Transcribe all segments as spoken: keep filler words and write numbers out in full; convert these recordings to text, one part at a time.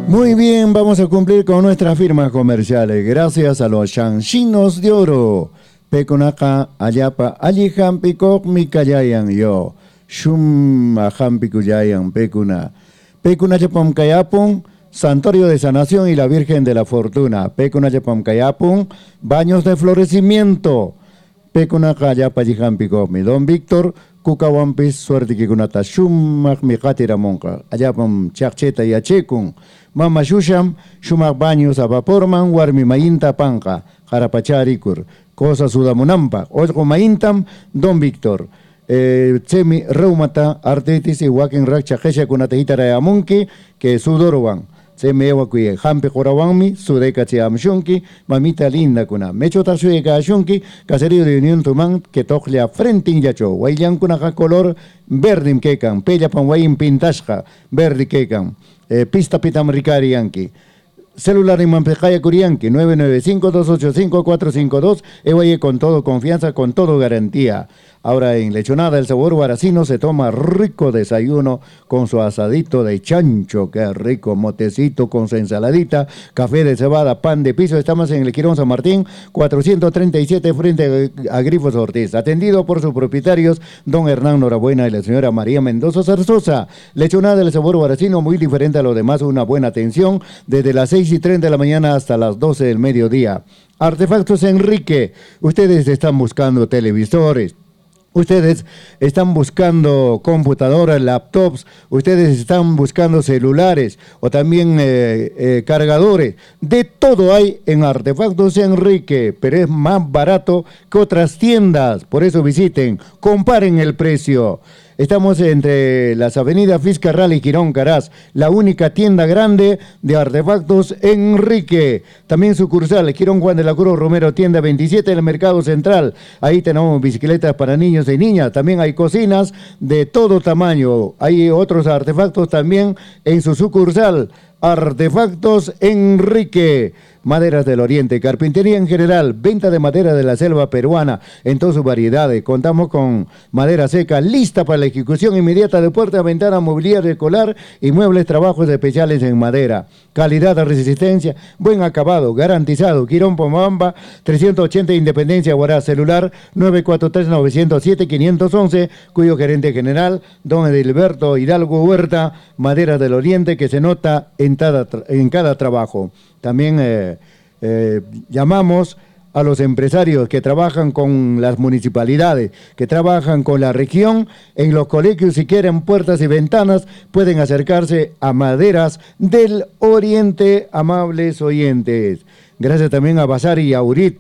Muy bien, vamos a cumplir con nuestras firmas comerciales. Gracias a los Chanchinos de Oro. Pekunaka, Ayapa, Allihampi, Mikayayan, yo. Shum, Ahampi, Kuyayan, Pekuna. Pekuna, Yapam, Kayapun, Santuario de Sanación y la Virgen de la Fortuna. Pekuna, Yapam, Kayapun, Baños de Florecimiento. Pekunaka, Ayapa, Allihampi, mi Don Víctor, Kukawampis, suerte que kunata Shumak, Mikatira Monka. Ayapam, Chacheta y Achekun. Mama Shusham, Shumak Baños, Abaporman, Warmi Mayinta Panka, Jarapacharikur, Cosa Sudamunampa, Ojo Mayintam, Don Víctor, eh, Tsemi Reumata, Artritis y Waken Racha Hesha Kunatahitara Yamunki, que Sudorowan, Tsemi Ewakui, Hampe Jorawanmi, Sudeka Chiamshunki, Mamita Linda Kuna, Mechota Sueka Shunki, Caserío de Unión Tumán, que Toglia Frentin Yacho, Wailan Kunaka color Verdim Kekan, Pella Panwain Pintashka, Verdi Kekan. Eh, pista Pitam Ricari Yankee. Celular en Mampejaya Curianqui, nueve nueve cinco, dos ocho cinco, cuatro cinco dos. Evaye con todo confianza, con todo garantía. Ahora en Lechonada, el sabor guaracino se toma rico desayuno con su asadito de chancho, que rico, motecito con su ensaladita, café de cebada, pan de piso. Estamos en el Quirón San Martín, cuatrocientos treinta y siete, frente a Grifos Ortiz. Atendido por sus propietarios, don Hernán Norabuena y la señora María Mendoza Zarzosa. Lechonada, el sabor guaracino, muy diferente a lo demás, una buena atención, desde las seis y treinta de la mañana hasta las doce del mediodía. Artefactos Enrique, ustedes están buscando televisores, ustedes están buscando computadoras, laptops, ustedes están buscando celulares o también eh, eh, cargadores. De todo hay en Artefactos Enrique, pero es más barato que otras tiendas. Por eso visiten, comparen el precio. Estamos entre las avenidas Fiscarral y Quirón Caraz, la única tienda grande de Artefactos Enrique. También sucursal, Quirón Juan de la Cruz Romero, tienda veintisiete del Mercado Central. Ahí tenemos bicicletas para niños y niñas. También hay cocinas de todo tamaño. Hay otros artefactos también en su sucursal. Artefactos Enrique. Maderas del Oriente, carpintería en general, venta de madera de la selva peruana en todas sus variedades. Contamos con madera seca lista para la ejecución inmediata de puerta, ventana, mobiliario escolar y muebles, trabajos especiales en madera. Calidad, resistencia, buen acabado, garantizado. Quirón Pomamba, trescientos ochenta Independencia, Huaraz. Celular nueve cuatro tres, nueve cero siete, cinco uno uno, cuyo gerente general, don Edilberto Hidalgo Huerta. Maderas del Oriente, que se nota en cada, en cada trabajo. También eh, eh, llamamos a los empresarios que trabajan con las municipalidades, que trabajan con la región, en los colegios, si quieren puertas y ventanas, pueden acercarse a Maderas del Oriente, amables oyentes. Gracias también a Bazar y a Urit.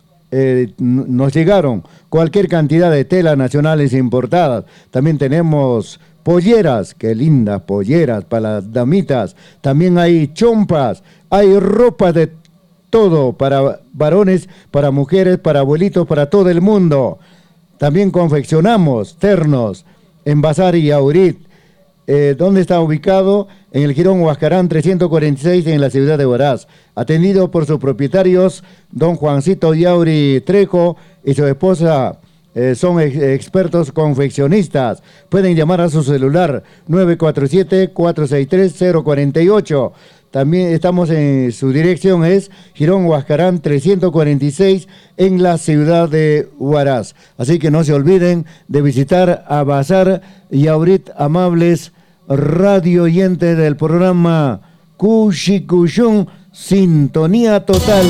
Eh, nos llegaron cualquier cantidad de telas nacionales importadas. También tenemos polleras, qué lindas polleras para las damitas. También hay chompas, hay ropa de todo para varones, para mujeres, para abuelitos, para todo el mundo. También confeccionamos ternos en Bazar y Aurit. Eh, ¿Dónde está ubicado? En el Girón Huascarán trescientos cuarenta y seis en la ciudad de Huaraz. Atendido por sus propietarios, don Juancito Yauri Trejo y su esposa. Eh, son ex expertos confeccionistas. Pueden llamar a su celular nueve cuatro siete, cuatro seis tres, cero cuatro ocho. También estamos en su dirección, es Girón Huascarán trescientos cuarenta y seis en la ciudad de Huaraz. Así que no se olviden de visitar a Bazar y Aurit, amables radio oyentes del programa Cushikushun, Sintonía Total.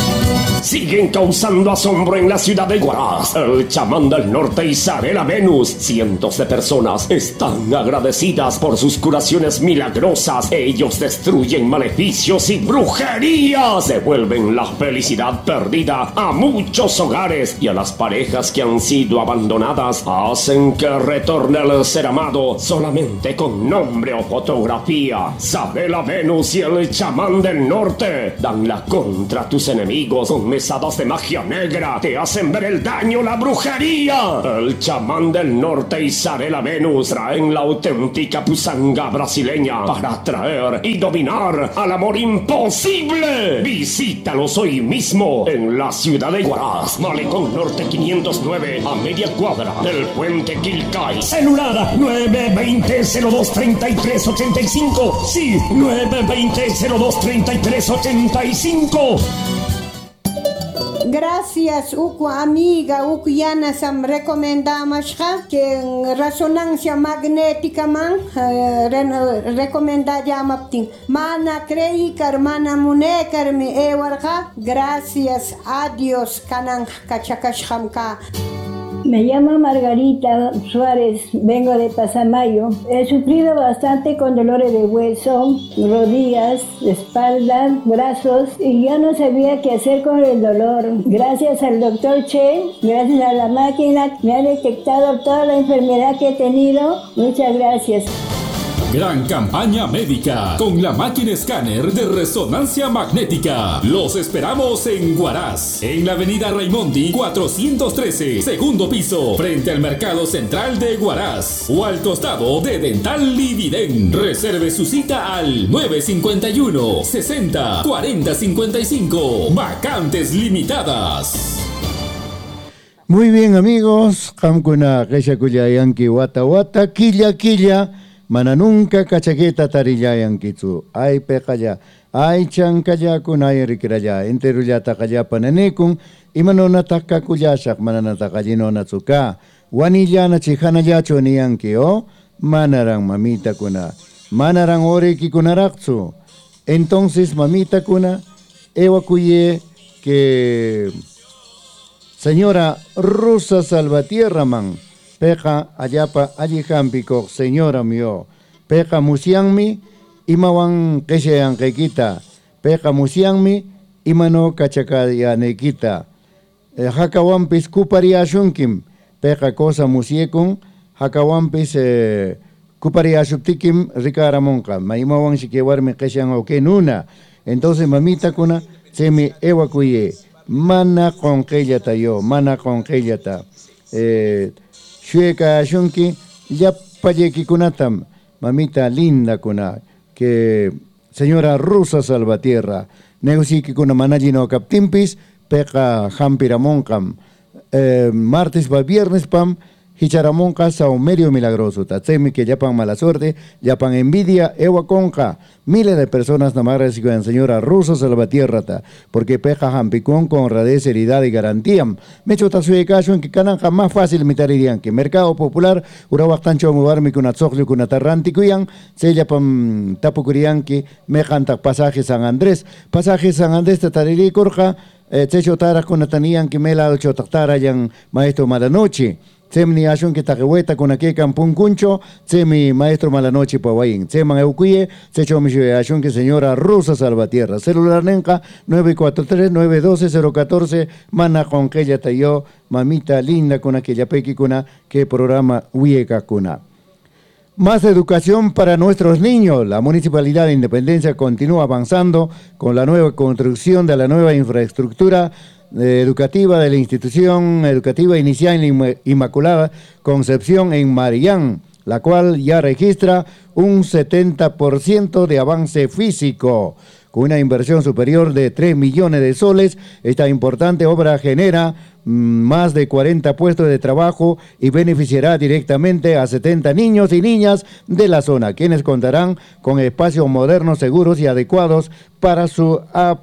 Siguen causando asombro en la ciudad de Huaraz. El chamán del norte Isabela Venus. Cientos de personas están agradecidas por sus curaciones milagrosas. Ellos destruyen maleficios y brujerías. Devuelven la felicidad perdida a muchos hogares y a las parejas que han sido abandonadas. Hacen que retorne el ser amado solamente con nombre o fotografía. Isabela Venus y el chamán del norte dan la contra tus enemigos con mesadas de magia negra te hacen ver el daño, la brujería. El chamán del norte Isarela Venus traen la auténtica pusanga brasileña para atraer y dominar al amor imposible. Visítalos hoy mismo en la ciudad de Huaraz, Malecón Norte quinientos nueve, a media cuadra del puente Quilcay. Celular nueve veinte, cero dos treinta y tres ochenta y cinco. Sí, nueve veinte, cero dos treinta y tres ochenta y cinco. Gracias, uku amiga, uku yana sam recomendamos que en resonancia magnética man uh, recomenda llamaptin. Mana creikar, mana munekar mi ewarga. Gracias a Dios kanan kachakashkamka. Me llamo Margarita Suárez, vengo de Pasamayo. He sufrido bastante con dolores de hueso, rodillas, espalda, brazos y ya no sabía qué hacer con el dolor. Gracias al doctor Che, gracias a la máquina, me ha detectado toda la enfermedad que he tenido. Muchas gracias. Gran campaña médica con la máquina escáner de resonancia magnética. Los esperamos en Huaraz, en la avenida Raimondi cuatrocientos trece, segundo piso, frente al Mercado Central de Huaraz, o al costado de Dental Lividen. Reserve su cita al nueve cinco uno, sesenta, cuarenta cincuenta y cinco. Vacantes limitadas. Muy bien, amigos. Kamkuna Keshakuyayanki Wata Wata Killa Killa. Mana nunca cachaqueta tarillayan kitsu. Ay pekaya. Ay chankaya kun ay rikiraya. Enteruya takaya pananekun. Imano nataka kuyasak mananatakajino natsuka. Wanilla na chihana yacho niyanki o. Manarang mamita kuna. Manarang oreki kunaraksu. Entonces mamita kuna. Ewa kuye que señora Rosa Salvatierra man. Peja ayapa allijampiko, señora mío. Peja musianmi, imawan keshayan kekita. Peja musianmi, imano kachakayanekita. Hakawampis kupariashunkim. Peja cosa musiekun, hakawampis eh, kupariashuptikim rikaramonka. Maimawan shikewarmi keshayan okenuna. Entonces mamita kuna, semi ewakuye. Mana conquellata yo, mana conquellata. Eh, Shueka shunki ya payeki kunatam, mamita linda kuna, que señora Rosa Salvatierra, negociki kuna manajino captimpis, peca jampiramoncam, eh, martes va viernes pam, hicharamonca sao medio milagroso, tatsemi que yapan mala suerte, yapan envidia, ewa conca, miles de personas namarras y con señora Rosa Salvatierra, ta, porque peja jampicón con honradez, seriedad y garantía. Me echo tasue caso en que cananja más fácil mitarirían que mercado popular, urawastancho mubarmi con atzoclio con atarranti cuyan, se yapan tapukurian que me janta pasaje San Andrés, pasaje San Andrés tatarirí corja, techo taras con atanían que me la ocho tatara yan maestro malanoche. Semni ashun que taquehueta con aquel campún cuncho, semi maestro malanoche pawain, seman eucuye, se chomishe ashun que señora Rosa Salvatierra, celular nenca nueve cuatro tres, nueve uno dos, cero uno cuatro, mana con que ella tayo, mamita linda con aquella pequi cuna, que programa huieca cuna. Más educación para nuestros niños. La Municipalidad de Independencia continúa avanzando con la nueva construcción de la nueva infraestructura educativa de la institución educativa inicial Inmaculada Concepción en Marián, la cual ya registra un setenta por ciento de avance físico. Con una inversión superior de tres millones de soles, esta importante obra genera mmm, más de cuarenta puestos de trabajo y beneficiará directamente a setenta niños y niñas de la zona, quienes contarán con espacios modernos, seguros y adecuados para su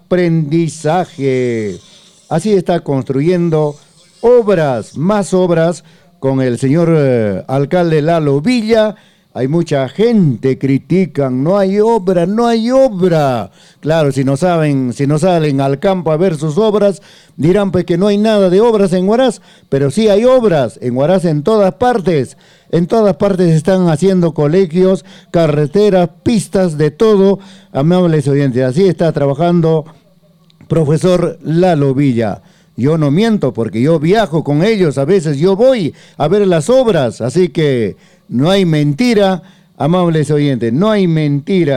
aprendizaje. Así está construyendo obras, más obras, con el señor eh, alcalde Lalo Villa. Hay mucha gente critican, no hay obra, no hay obra. Claro, si no saben, si no salen al campo a ver sus obras, dirán pues que no hay nada de obras en Huaraz, pero sí hay obras en Huaraz en todas partes. En todas partes están haciendo colegios, carreteras, pistas, de todo. Amables oyentes, así está trabajando profesor Lalo Villa. Yo no miento porque yo viajo con ellos, a veces yo voy a ver las obras, así que no hay mentira, amables oyentes, no hay mentira.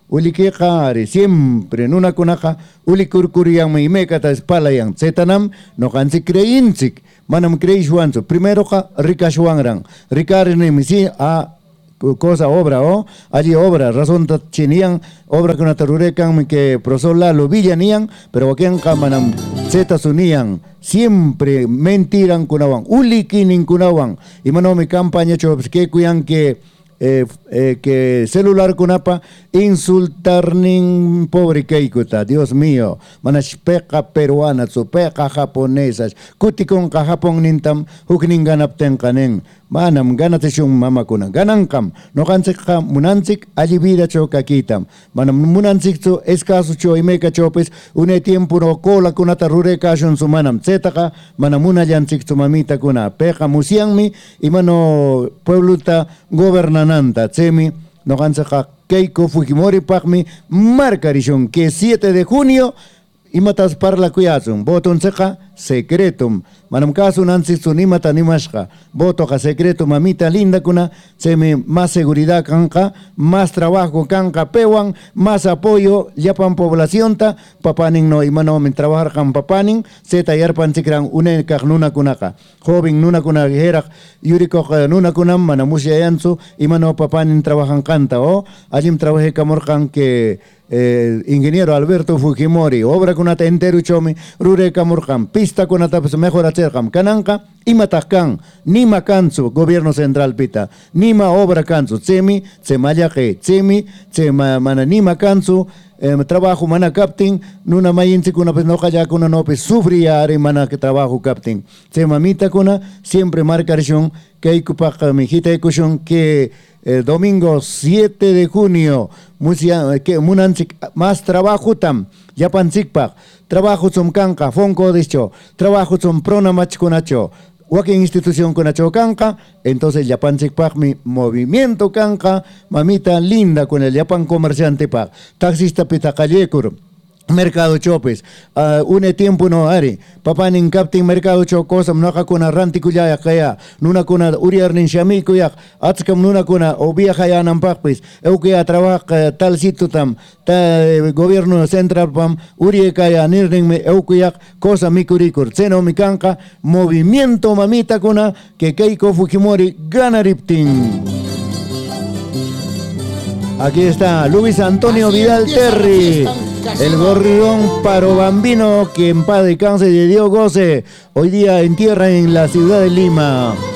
ulikiqari siempre nuna kunaqa ulikurkuryanmi imaykata espalayan setanam noqanchik creyinchik manam creyishwanchu primeroqa rikashwanran rikarinimi si a cosa obra o allí obra razón chinian obra que natururekan que profesor Lalo Villanian pero aquí en manam zeta sunian siempre mentiran kunawan ulikinin kunawan y mano mi campaña chobs que cuyan que Eh, eh, que celular kunapa insultar nin pobre keikuta Dios mío manas peca peruana su peca japonesas kutikon ka Japon nintam hukning ganap ten kanen manam ganate shung mama kuna ganankam no kansik ka munansik alivida cho kakitam manam munansik to escaso cho imeka chopes une tiempo no cola kunata rure kashon su manam zetaka manamuna yansik tu mamita kuna peca musianmi y mano puebluta gobernananta tsemi no kansaka Keiko Fujimori Pagmi marcarishon que siete de junio y matas parla kuyazun voton seca secretum manam caso nansi sunimata nimashka voto ka secretum mamita linda kuna semi más seguridad kanka más trabajo kanka pewan más apoyo yapan población ta papanin no imano min trabajar kan papanin se tallar pansikran une nuna kunaka joven nuna kuna gerak yuriko nuna kunam manamusia yansu imano papanin trabajan kanta o alim trabaje kamorkan que Eh, ingeniero Alberto Fujimori obra con ata entero chomi rure kamurkam pista con ata pues mejor acercam kananka y matakkan ni makansu gobierno central pita ni ma obra kansu tsemi tsemaya que tsemi tsema mana ni makansu eh, trabajo mana captain nuna mayinsi kuna pues no kaya kuna no pues sufriare mana que trabajo captain tsema mita kuna siempre marcación que hay kupak mijita ekushon que el domingo siete de junio musia que munansik más trabajo tam yapansikpak trabajo som kanka fonko dicho trabajo som prona machkunacho waki institución kunacho kanka entonces yapansikpak mi movimiento kanka mamita linda con el yapan comerciante pak taxista pita callekur Mercado Chopes, uh, une tiempo no ari, papá nin captain mercado chocosam no kuna ranti kuyaya kaya, nuna kuna uriar nin shami kuyak, atskam nuna kuna obia kaya nam pakpis, eu kaya trabaja tal sitio tam, ta eh, gobierno central pam, urie kaya nirning me eu kuyak, cosa mi kurikur, seno mi kanka, movimiento mamita kuna, que Keiko Fujimori gana ripting. Aquí está Luis Antonio Vidal Terry, el gorrión parobambino que en paz descanse de Dios goce, hoy día entierra en la ciudad de Lima.